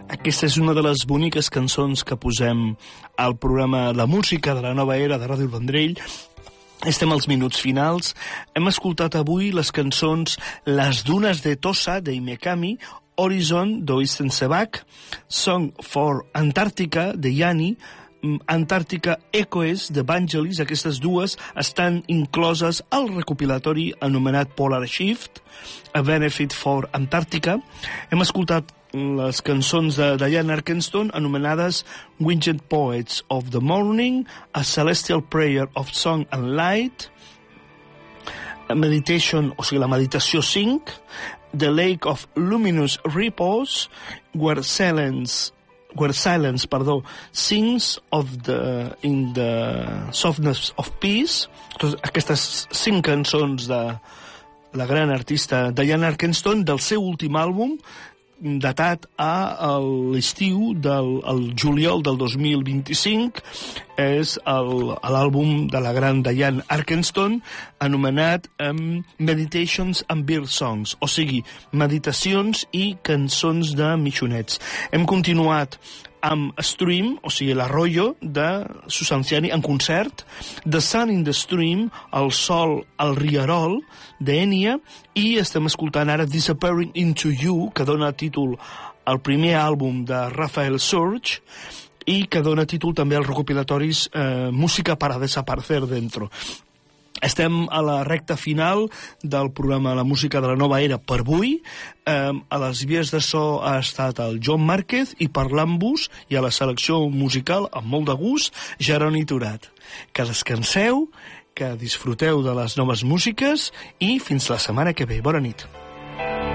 Aquesta és una de les boniques cançons que posem al programa La Música de la Nova Era de Ràdio Vendrell. Estem als minuts finals. Hem escoltat avui les cançons Las Dunas de Tossa, de Imekami, Horizon, d'Oisten Sebak, Song for Antarctica, de Yanni, Antàrtica Echoes, de Vangelis. Aquestes dues estan incloses al recopilatori anomenat Polar Shift, A Benefit for Antarctica. Hem escoltat les cançons de Diane Arkenstone anomenades Winged Poets of the Morning, A Celestial Prayer of Song and Light, Meditation, o sigui, la meditació 5, The Lake of Luminous Repose, Where Silence sings in the softness of peace. Aquestes 5 cançons de la gran artista Diane Arkenstone del seu últim àlbum, datat a l'estiu del juliol del 2025. És l'àlbum de la gran Diane Arkenstone anomenat Meditations and Bird Songs, o sigui, meditacions i cançons de mitjonets. Hem continuat amb Stream, o sigui, l'Arroyo de Susan Ciani en concert, The Sun in the Stream, El Sol al Rierol, d'Enya, i estem escoltant ara Disappearing into You, que dona títol al primer àlbum de Rafael Surge i que dona títol també als recopilatoris Música para desaparecer dentro. Estem a la recta final del programa La Música de la Nova Era per avui. A les vies de so ha estat el Joan Márquez i parlant-vos, i a la selecció musical, amb molt de gust, Jeroni Turat. Que descanseu, que disfruteu de les noves músiques i fins la setmana que ve. Bona nit.